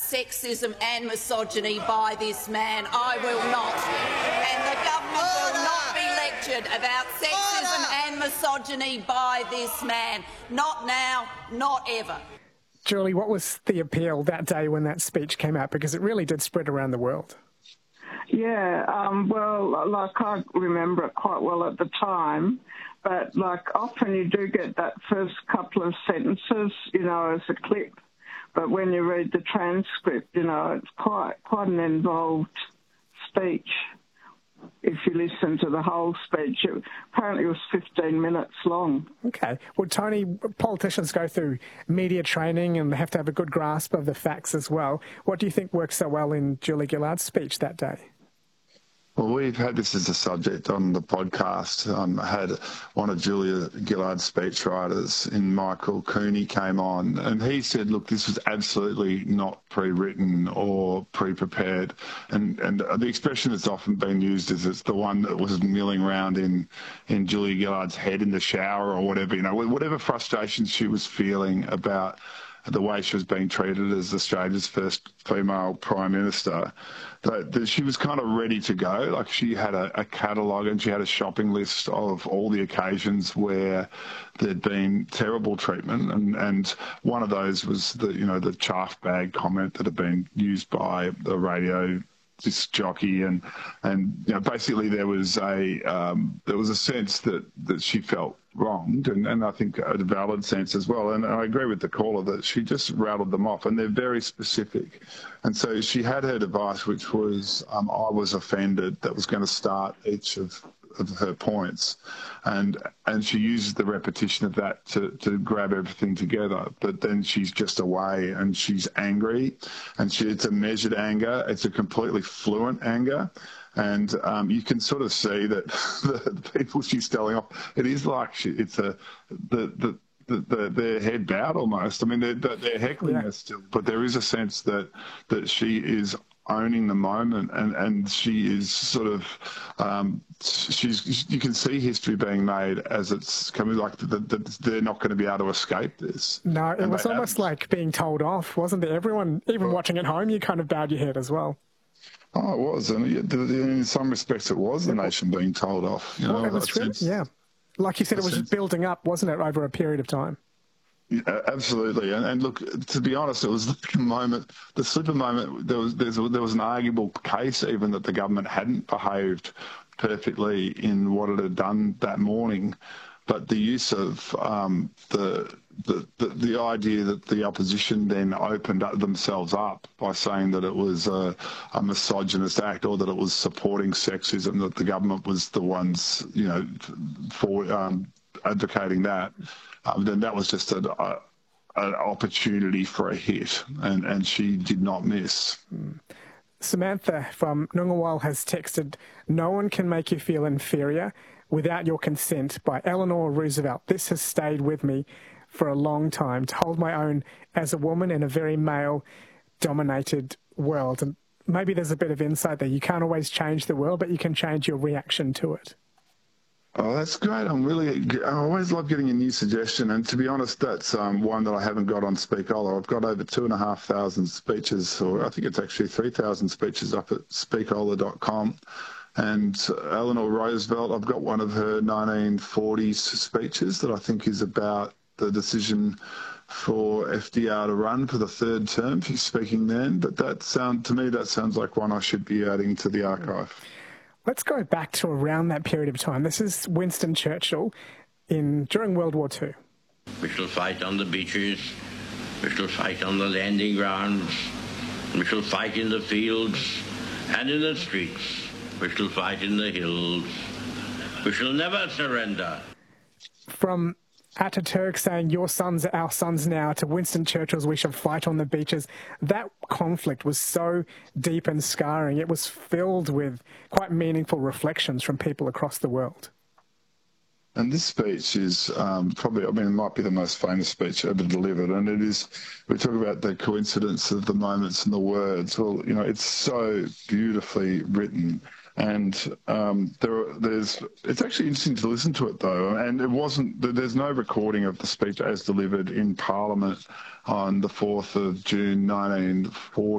sexism and misogyny by this man. I will not. And the government will not be lectured about sexism and misogyny by this man. Not now, not ever. Julie, what was the appeal that day when that speech came out? Because it really did spread around the world. Yeah, I remember it quite well at the time, but often you do get that first couple of sentences, as a clip, but when you read the transcript, it's quite an involved speech. If you listen to the whole speech, apparently it was 15 minutes long. Okay. Well, Tony, politicians go through media training and they have to have a good grasp of the facts as well. What do you think worked so well in Julie Gillard's speech that day? Well, we've had this as a subject on the podcast. I had one of Julia Gillard's speechwriters, in Michael Cooney, came on, and he said, look, this was absolutely not pre-written or pre-prepared. And the expression that's often been used is it's the one that was milling around in Julia Gillard's head in the shower or whatever, whatever frustration she was feeling about the way she was being treated as Australia's first female Prime Minister, that she was kind of ready to go. Like, she had a catalogue and she had a shopping list of all the occasions where there'd been terrible treatment, and one of those was the chaff bag comment that had been used by the radio disc jockey, and basically there was a sense that she felt wronged, and I think a valid sense as well. And I agree with the caller that she just rattled them off, and they're very specific. And so she had her device, which was I was offended, that was going to start each of her points, and she uses the repetition of that to grab everything together. But then she's just away and she's angry, and it's a measured anger. It's a completely fluent anger. And you can sort of see that the people she's telling off, it is like their head bowed almost. I mean, they're heckling her still, but there is a sense that she is owning the moment, and she is sort of you can see history being made as it's coming, like they're not going to be able to escape this. No, it was almost like being told off, wasn't it? Everyone, even watching at home, you kind of bowed your head as well. Oh, it was, and in some respects it was the nation being told off. Well, it was true. Yeah, like you said, it was just building up, wasn't it, over a period of time? Yeah, absolutely, and look, to be honest, it was like a moment, the slipper moment. There was an arguable case even that the government hadn't behaved perfectly in what it had done that morning, but the use of the idea that the opposition then opened themselves up by saying that it was a misogynist act, or that it was supporting sexism, that the government was the ones for advocating that. Then that was just an opportunity for a hit, and she did not miss. Samantha from Ngunnawal has texted, "No one can make you feel inferior without your consent," by Eleanor Roosevelt. "This has stayed with me for a long time, to hold my own as a woman in a very male-dominated world." And maybe there's a bit of insight there. You can't always change the world, but you can change your reaction to it. Oh, that's great. I always love getting a new suggestion. And to be honest, that's one that I haven't got on Speakola. I've got over 2,500 speeches, or I think it's actually 3,000 speeches up at speakola.com. And Eleanor Roosevelt, I've got one of her 1940s speeches that I think is about the decision for FDR to run for the third term. She's speaking then. But to me, that sounds like one I should be adding to the archive. Let's go back to around that period of time. This is Winston Churchill during World War II. "We shall fight on the beaches, we shall fight on the landing grounds, we shall fight in the fields and in the streets, we shall fight in the hills, we shall never surrender." From Ataturk saying, "Your sons are our sons now," to Winston Churchill's, "We shall fight on the beaches." That conflict was so deep and scarring. It was filled with quite meaningful reflections from people across the world. And this speech is it might be the most famous speech ever delivered. And it is, we talk about the coincidence of the moments and the words. Well, it's so beautifully written. And it's actually interesting to listen to it, though. And there's no recording of the speech as delivered in Parliament on the 4th of June 1940.